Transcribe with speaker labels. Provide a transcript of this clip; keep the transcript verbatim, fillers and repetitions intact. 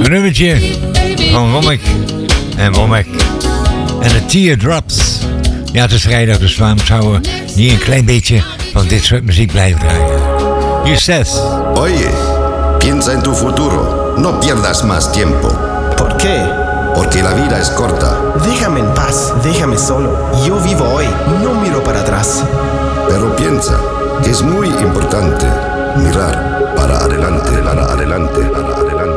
Speaker 1: Een nummertje van Womack en Womack. En de Teardrops. Ja, het is vrijdag, dus waarom zouden we niet een klein beetje van dit soort muziek blijven draaien? Hier says.
Speaker 2: Oye, piensa en tu futuro. No pierdas más tiempo.
Speaker 3: ¿Por qué?
Speaker 2: Porque la vida es corta.
Speaker 3: Déjame en paz, déjame solo. Yo vivo hoy, no miro para atrás.
Speaker 2: Pero piensa que es muy importante mirar para adelante, para adelante, para adelante.